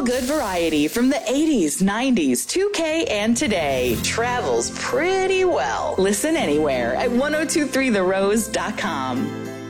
good variety from the 80s, 90s, 2K, and today. Travels pretty well. Listen anywhere at 1023therose.com.